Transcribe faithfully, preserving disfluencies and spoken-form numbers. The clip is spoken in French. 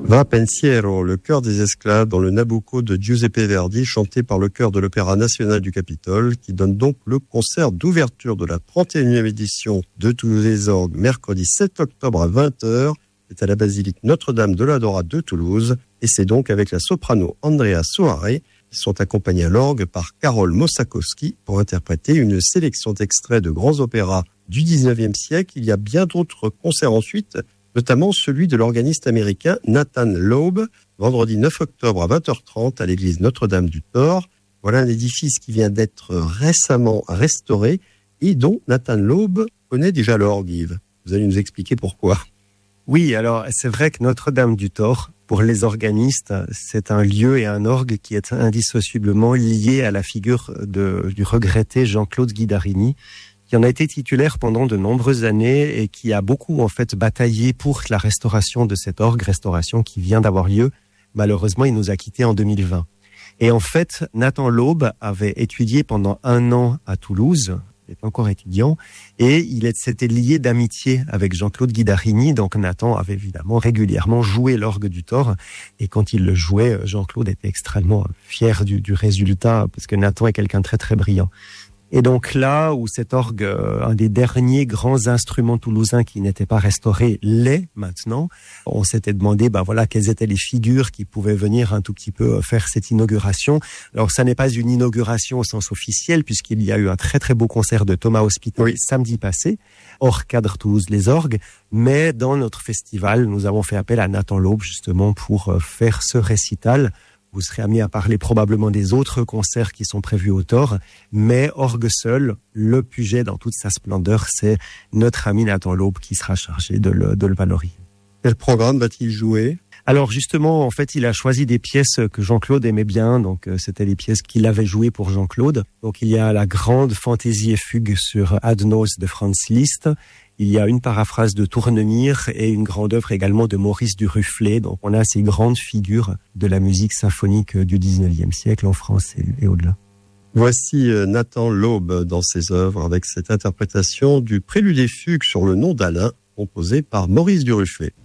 Va pensiero, le chœur des esclaves dans le Nabucco de Giuseppe Verdi, chanté par le chœur de l'Opéra national du Capitole, qui donne donc le concert d'ouverture de la trente et unième édition de Toulouse les Orgues, mercredi sept octobre à vingt heures. C'est à la basilique Notre-Dame de la Dora de Toulouse, et c'est donc avec la soprano Andrea Soare, qui sont accompagnés à l'orgue par Karol Mosakowski pour interpréter une sélection d'extraits de grands opéras du dix-neuvième siècle. Il y a bien d'autres concerts ensuite, notamment celui de l'organiste américain Nathan Loeb, vendredi neuf octobre à vingt heures trente à l'église Notre-Dame du Thor. Voilà un édifice qui vient d'être récemment restauré et dont Nathan Loeb connaît déjà l'orgue, Yves. Vous allez nous expliquer pourquoi. Oui, alors c'est vrai que Notre-Dame du Thor, pour les organistes, c'est un lieu et un orgue qui est indissociablement lié à la figure de, du regretté Jean-Claude Guidarini, qui en a été titulaire pendant de nombreuses années et qui a beaucoup en fait bataillé pour la restauration de cet orgue, restauration qui vient d'avoir lieu. Malheureusement, il nous a quittés en deux mille vingt. Et en fait, Nathan Loeb avait étudié pendant un an à Toulouse, il était encore étudiant, et il s'était lié d'amitié avec Jean-Claude Guidarini, donc Nathan avait évidemment régulièrement joué l'orgue du Thor, et quand il le jouait, Jean-Claude était extrêmement fier du, du résultat, parce que Nathan est quelqu'un de très très brillant. Et donc là où cet orgue, un des derniers grands instruments toulousains qui n'était pas restauré, l'est maintenant, on s'était demandé, ben voilà, quelles étaient les figures qui pouvaient venir un tout petit peu faire cette inauguration. Alors ça n'est pas une inauguration au sens officiel, puisqu'il y a eu un très très beau concert de Thomas Hospitalet oui. samedi passé, hors cadre Toulouse les Orgues, mais dans notre festival, nous avons fait appel à Nathan Loeb justement pour faire ce récital. Vous serez amené à parler probablement des autres concerts qui sont prévus au Thor, mais orgue seul, le Puget dans toute sa splendeur, c'est notre ami Nathan Loeb qui sera chargé de le, de le valoriser. Quel programme va-t-il jouer ? Alors justement, en fait, il a choisi des pièces que Jean-Claude aimait bien, donc euh, c'était les pièces qu'il avait jouées pour Jean-Claude. Donc il y a la grande fantaisie et fugue sur Adnos de Franz Liszt. Il y a une paraphrase de Tournemire et une grande œuvre également de Maurice du Rufflet. Donc on a ces grandes figures de la musique symphonique du dix-neuvième siècle en France et, et au-delà. Voici Nathan Loeb dans ses œuvres avec cette interprétation du Prélude et fugue sur le nom d'Alain, composé par Maurice du Rufflet.